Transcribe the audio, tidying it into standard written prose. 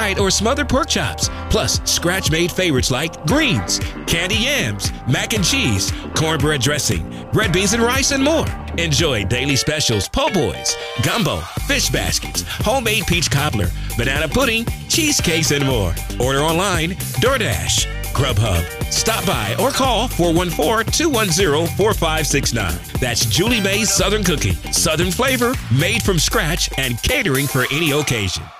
fried or smothered pork chops, plus scratch-made favorites like greens, candy yams, mac and cheese, cornbread dressing, red beans and rice, and more. Enjoy daily specials, po' boys, gumbo, fish baskets, homemade peach cobbler, banana pudding, cheesecakes, and more. Order online, DoorDash, Grubhub. Stop by or call 414-210-4569. That's Julie Mae's Southern Cooking. Southern flavor, made from scratch, and catering for any occasion.